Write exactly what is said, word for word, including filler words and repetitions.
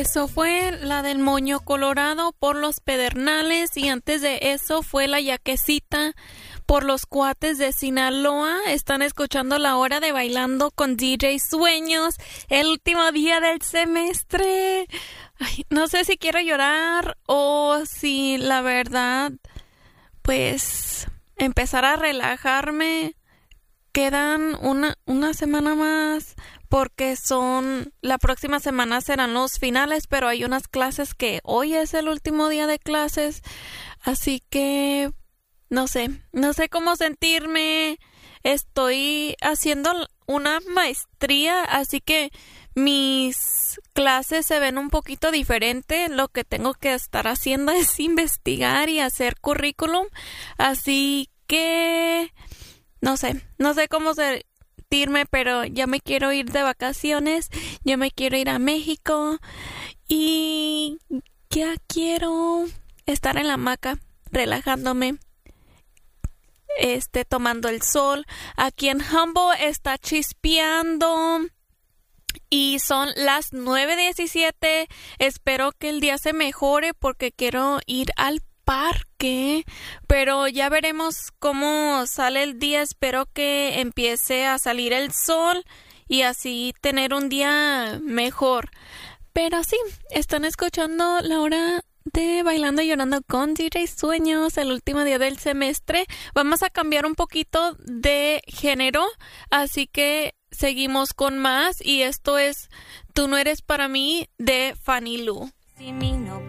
Eso fue la del Moño Colorado por los Pedernales y antes de eso fue la Yaquecita por los Cuates de Sinaloa. Están escuchando La Hora de Bailando con D J Sueños, el último día del semestre. Ay, no sé si quiero llorar o si la verdad, pues, empezar a relajarme. Quedan una, una semana más porque son, la próxima semana serán los finales, pero hay unas clases que hoy es el último día de clases, así que no sé, no sé cómo sentirme. Estoy haciendo una maestría, así que mis clases se ven un poquito diferente. Lo que tengo que estar haciendo es investigar y hacer currículum, así que no sé, no sé cómo sentirme, pero ya me quiero ir de vacaciones, yo me quiero ir a México y ya quiero estar en la hamaca, relajándome, este, tomando el sol. Aquí en Humboldt está chispeando y son las nueve diecisiete. Espero que el día se mejore porque quiero ir al parque, pero ya veremos cómo sale el día. Espero que empiece a salir el sol y así tener un día mejor. Pero sí, están escuchando La Hora de Bailando y Llorando con D J Sueños, el último día del semestre. Vamos a cambiar un poquito de género, así que seguimos con más y esto es Tú no eres para mí de Fanny Lu. Si mi no